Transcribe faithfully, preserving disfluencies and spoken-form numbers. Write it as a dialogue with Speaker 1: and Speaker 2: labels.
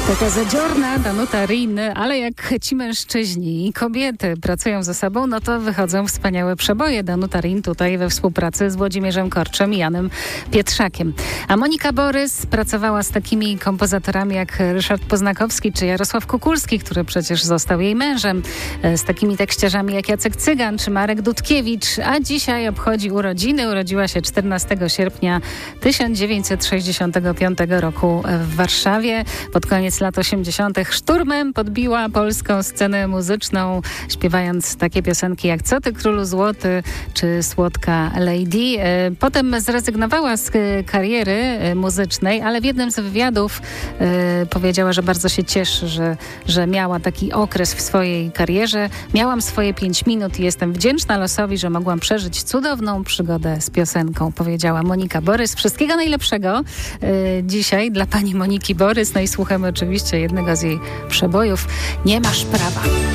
Speaker 1: Taka zadziorna Danuta Rin, ale jak ci mężczyźni i kobiety pracują ze sobą, no to wychodzą wspaniałe przeboje. Danuta Rin tutaj we współpracy z Włodzimierzem Korczem i Janem Pietrzakiem. A Monika Borys pracowała z takimi kompozytorami jak Ryszard Poznakowski czy Jarosław Kukulski, który przecież został jej mężem, z takimi tekściarzami jak Jacek Cygan czy Marek Dudkiewicz, a dzisiaj obchodzi urodziny. Urodziła się czternastego sierpnia tysiąc dziewięćset sześćdziesiątego piątego roku w Warszawie. Pod koniec lat osiemdziesiątych szturmem podbiła polską scenę muzyczną, śpiewając takie piosenki jak Co ty królu złoty czy Słodka Lady. Potem zrezygnowała z kariery muzycznej, ale w jednym z wywiadów powiedziała, że bardzo się cieszy, że, że miała taki okres w swojej karierze. Miałam swoje pięć minut i jestem wdzięczna losowi, że mogłam przeżyć cudowną przygodę z piosenką, powiedziała Monika Borys. Wszystkiego najlepszego dzisiaj dla pani Moniki Borys. No i słuchamy oczywiście jednego z jej przebojów. Nie masz prawa.